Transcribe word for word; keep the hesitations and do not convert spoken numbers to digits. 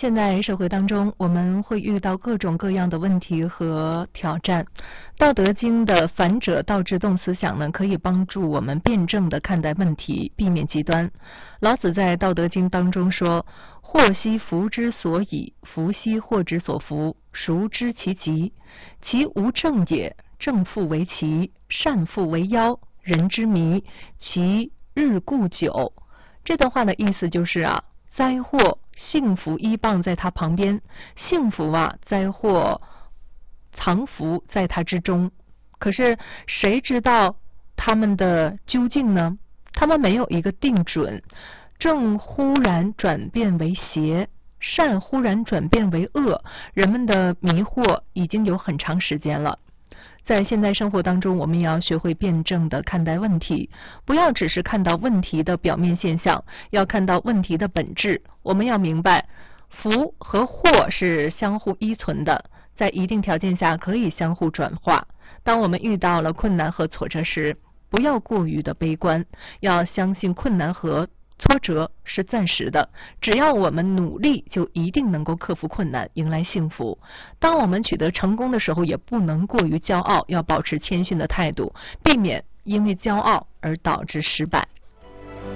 现在社会当中，我们会遇到各种各样的问题和挑战。道德经的反者道之动思想呢，可以帮助我们辩证地看待问题，避免极端。老子在道德经当中说：祸兮福之所倚，福兮祸之所伏，孰知其极？其无正也，正复为奇，善复为妖，人之迷，其日固久。这段话的意思就是啊，灾祸幸福依傍在他旁边，幸福啊，灾祸藏伏在他之中。可是谁知道他们的究竟呢？他们没有一个定准，正忽然转变为邪，善忽然转变为恶，人们的迷惑已经有很长时间了。在现代生活当中，我们也要学会辩证地看待问题，不要只是看到问题的表面现象，要看到问题的本质。我们要明白，福和祸是相互依存的，在一定条件下可以相互转化。当我们遇到了困难和挫折时，不要过于的悲观，要相信困难和挫折是暂时的，只要我们努力，就一定能够克服困难，迎来幸福。当我们取得成功的时候，也不能过于骄傲，要保持谦逊的态度，避免因为骄傲而导致失败。